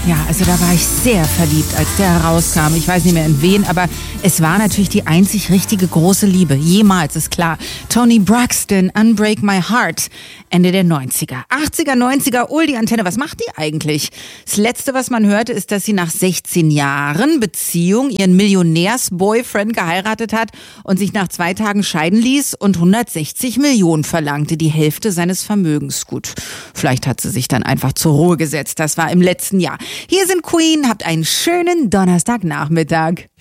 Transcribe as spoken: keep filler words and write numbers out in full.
Ja, also da war ich sehr verliebt, als der herauskam. Ich weiß nicht mehr in wen, aber es war natürlich die einzig richtige große Liebe. Jemals, ist klar. Toni Braxton, Unbreak My Heart. Ende der neunziger. achtziger, neunziger, Ul, die Antenne, was macht die eigentlich? Das Letzte, was man hörte, ist, dass sie nach sechzehn Jahren Beziehung ihren Millionärs-Boyfriend geheiratet hat und sich nach zwei Tagen scheiden ließ und hundertsechzig Millionen verlangte, die Hälfte seines Vermögens. Gut, vielleicht hat sie sich dann einfach zur Ruhe gesetzt. Das war im letzten Jahr. Hier sind Queen, habt einen schönen Donnerstagnachmittag.